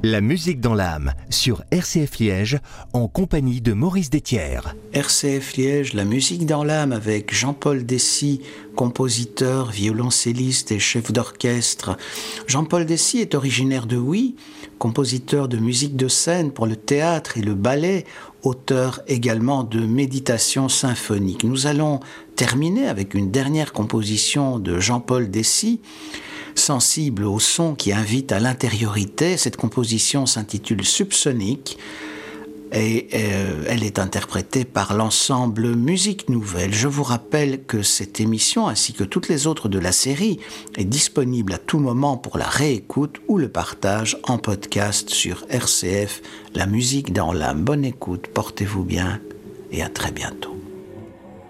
La musique dans l'âme, sur RCF Liège, en compagnie de Maurice Détière. RCF Liège, la musique dans l'âme avec Jean-Paul Dessy, compositeur, violoncelliste et chef d'orchestre. Jean-Paul Dessy est originaire de Huy, compositeur de musique de scène pour le théâtre et le ballet, auteur également de méditations symphoniques. Nous allons terminer avec une dernière composition de Jean-Paul Dessy, sensible au son qui invite à l'intériorité. Cette composition s'intitule Subsonique et elle est interprétée par l'ensemble Musique Nouvelle. Je vous rappelle que cette émission, ainsi que toutes les autres de la série, est disponible à tout moment pour la réécoute ou le partage en podcast sur RCF, la musique dans l'âme. Bonne écoute, portez-vous bien et à très bientôt.